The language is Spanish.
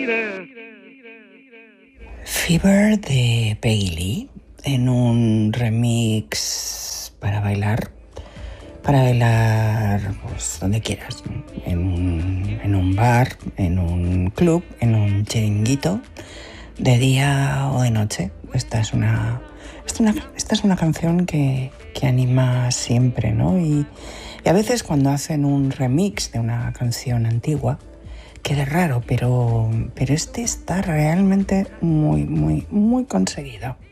Fever de Peggy Lee en un remix para bailar pues, donde quieras, en un bar, en un club, en un chiringuito, de día o de noche. Esta es una canción que anima siempre, ¿no? Y a veces cuando hacen un remix de una canción antigua, queda raro, pero este está realmente muy conseguido.